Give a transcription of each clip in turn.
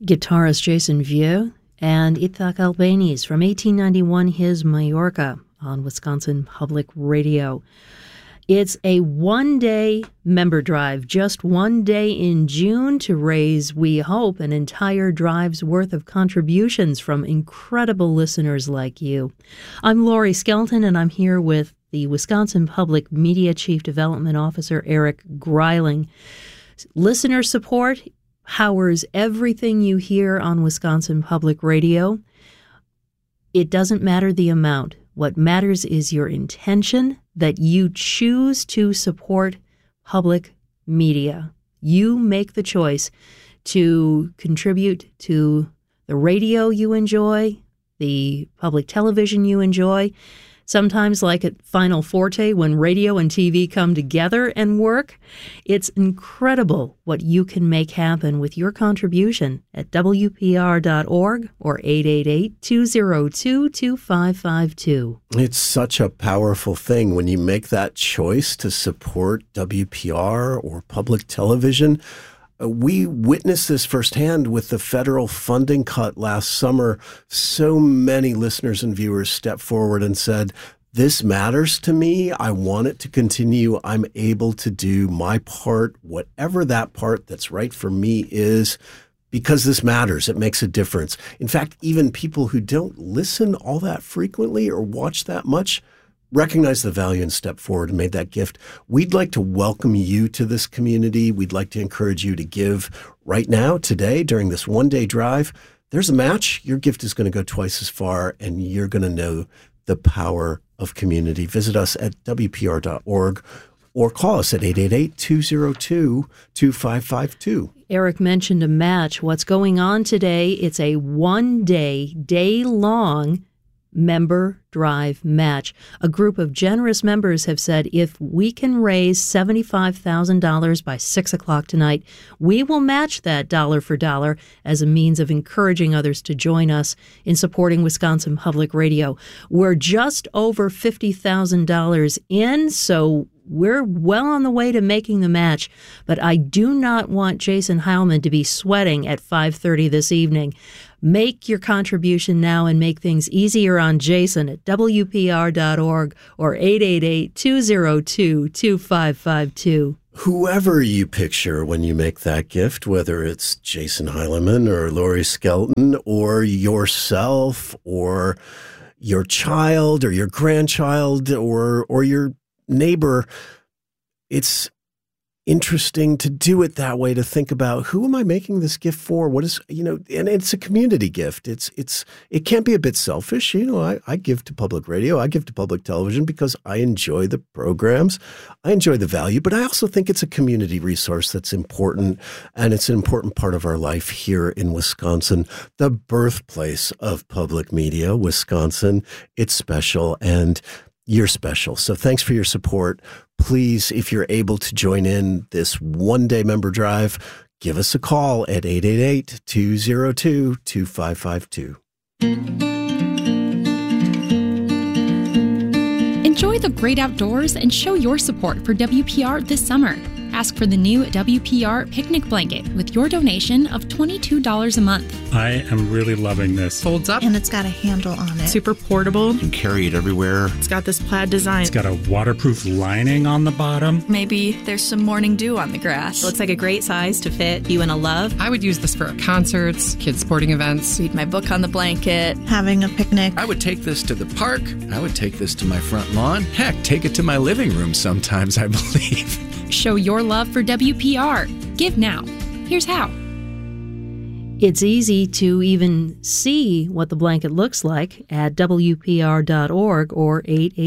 Guitarist Jason Vieux and Itzhak Albéniz from 1891, his Majorca on Wisconsin Public Radio. It's a one-day member drive, just one day in June to raise, we hope, an entire drive's worth of contributions from incredible listeners like you. I'm Lori Skelton, and I'm here with the Wisconsin Public Media Chief Development Officer, Eric Greiling. Listener support powers everything you hear on Wisconsin Public Radio. It doesn't matter the amount. What matters is your intention, that you choose to support public media. You make the choice to contribute to the radio you enjoy, the public television you enjoy. Sometimes, like at Final Forte, when radio and TV come together and work, it's incredible what you can make happen with your contribution at WPR.org or 888-202-2552. It's such a powerful thing when you make that choice to support WPR or public television. We witnessed this firsthand with the federal funding cut last summer. So many listeners and viewers stepped forward and said, this matters to me. I want it to continue. I'm able to do my part, whatever that part that's right for me is, because this matters. It makes a difference. In fact, even people who don't listen all that frequently or watch that much recognize the value and step forward and made that gift. We'd like to welcome you to this community. We'd like to encourage you to give right now, today, during this one-day drive. There's a match. Your gift is going to go twice as far, and you're going to know the power of community. Visit us at WPR.org or call us at 888-202-2552. Eric mentioned a match. What's going on today? It's a one-day, day-long member drive match. A group of generous members have said if we can raise $75,000 by 6 o'clock tonight, we will match that dollar for dollar as a means of encouraging others to join us in supporting Wisconsin Public Radio. We're just over $50,000 in, so we're well on the way to making the match, but I do not want Jason Heilman to be sweating at 5:30 this evening. Make your contribution now and make things easier on Jason at WPR.org or 888-202-2552. Whoever you picture when you make that gift, whether it's Jason Heilemann or Lori Skelton or yourself or your child or your grandchild or your neighbor, it's interesting to do it that way, to think about who am I making this gift for? What is, and it's a community gift. It can't be a bit selfish. I give to public radio. I give to public television because I enjoy the programs. I enjoy the value, but I also think it's a community resource that's important. And it's an important part of our life here in Wisconsin, the birthplace of public media, Wisconsin. It's special, and you're special. So thanks for your support. Please, if you're able to join in this one-day member drive, give us a call at 888-202-2552. Enjoy the great outdoors and show your support for WPR this summer. Ask for the new WPR picnic blanket with your donation of $22 a month. I am really loving this. Folds up. And it's got a handle on it. Super portable. You can carry it everywhere. It's got this plaid design. It's got a waterproof lining on the bottom. Maybe there's some morning dew on the grass. It looks like a great size to fit you and a love. I would use this for concerts, kids' sporting events. Read my book on the blanket. Having a picnic. I would take this to the park. I would take this to my front lawn. Heck, take it to my living room sometimes, I believe. Show your love for WPR. Give now. Here's how. It's easy to even see what the blanket looks like at WPR.org or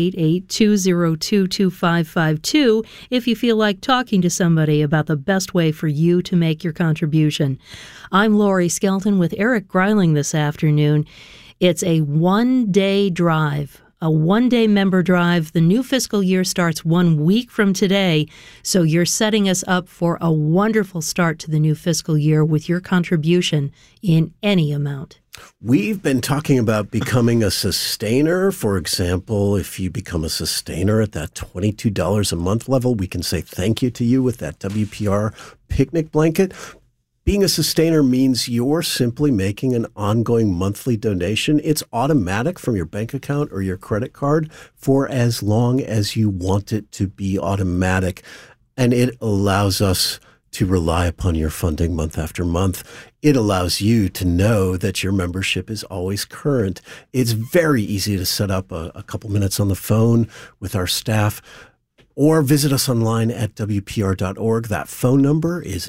888-202-2552 if you feel like talking to somebody about the best way for you to make your contribution. I'm Lori Skelton with Eric Greiling this afternoon. It's a one-day drive. A one-day member drive. The new fiscal year starts 1 week from today, so you're setting us up for a wonderful start to the new fiscal year with your contribution in any amount. We've been talking about becoming a sustainer. For example, if you become a sustainer at that $22 a month level, we can say thank you to you with that WPR picnic blanket. Being a sustainer means you're simply making an ongoing monthly donation. It's automatic from your bank account or your credit card for as long as you want it to be automatic. And it allows us to rely upon your funding month after month. It allows you to know that your membership is always current. It's very easy to set up a couple minutes on the phone with our staff, or visit us online at WPR.org. That phone number is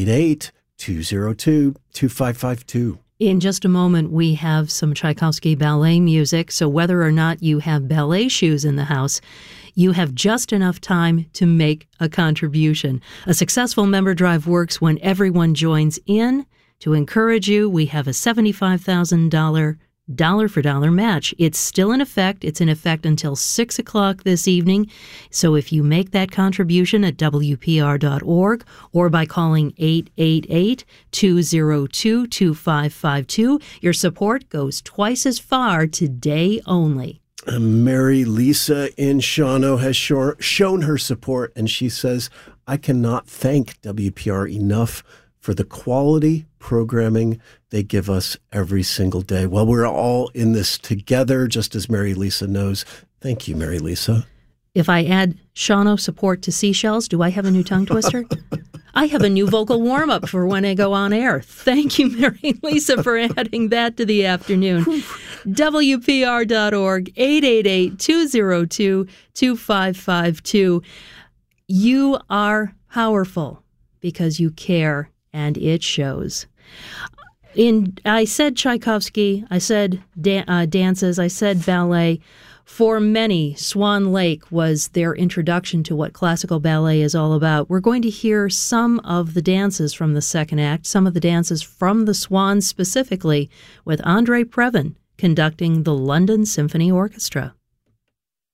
888-202-2552. In just a moment, we have some Tchaikovsky ballet music, so whether or not you have ballet shoes in the house, you have just enough time to make a contribution. A successful member drive works when everyone joins in. To encourage you, we have a $75,000 dollar-for-dollar match. It's still in effect. It's in effect until 6 o'clock this evening. So if you make that contribution at WPR.org or by calling 888-202-2552, your support goes twice as far today only. Mary Lisa in Shawano has shown her support, and she says, I cannot thank WPR enough for the quality programming they give us every single day. Well, we're all in this together, just as Mary Lisa knows. Thank you, Mary Lisa. If I add Shawano support to seashells, do I have a new tongue twister? I have a new vocal warm-up for when I go on air. Thank you, Mary Lisa, for adding that to the afternoon. WPR.org, 888-202-2552. You are powerful because you care, and it shows. I said Tchaikovsky, I said dances, I said ballet. For many, Swan Lake was their introduction to what classical ballet is all about. We're going to hear some of the dances from the second act, some of the dances from the Swans specifically, with Andre Previn conducting the London Symphony Orchestra.